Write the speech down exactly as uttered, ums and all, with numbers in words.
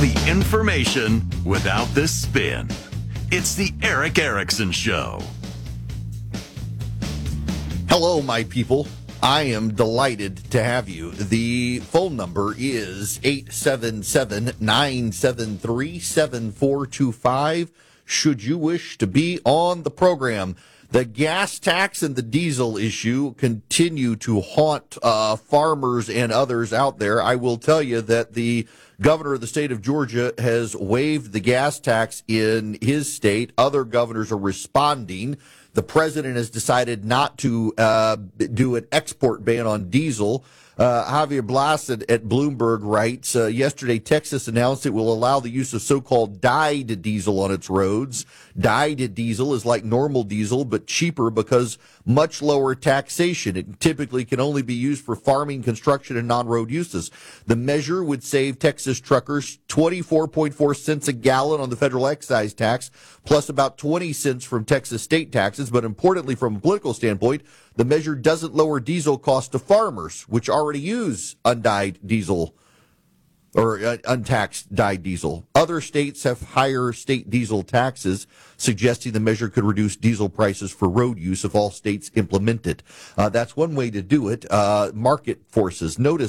the information without the spin. It's the Erick Erickson Show. Hello, my people. I am delighted to have you. The phone number is eight seven seven, nine seven three, seven four two five. Should you wish to be on the program, the gas tax and the diesel issue continue to haunt uh, farmers and others out there. I will tell you that the governor of the state of Georgia has waived the gas tax in his state. Other governors are responding. The president has decided not to uh, do an export ban on diesel. Uh, Javier Blas at, at Bloomberg writes, uh, yesterday Texas announced it will allow the use of so-called dyed diesel on its roads. Dyed diesel is like normal diesel, but cheaper because much lower taxation. It typically can only be used for farming, construction, and non-road uses. The measure would save Texas truckers twenty-four point four cents a gallon on the federal excise tax, plus about twenty cents from Texas state taxes. But importantly, from a political standpoint, the measure doesn't lower diesel costs to farmers, which already use undyed diesel or uh, untaxed dyed diesel. Other states have higher state diesel taxes, suggesting the measure could reduce diesel prices for road use if all states implement it. Uh, that's one way to do it. Uh, market forces. Notice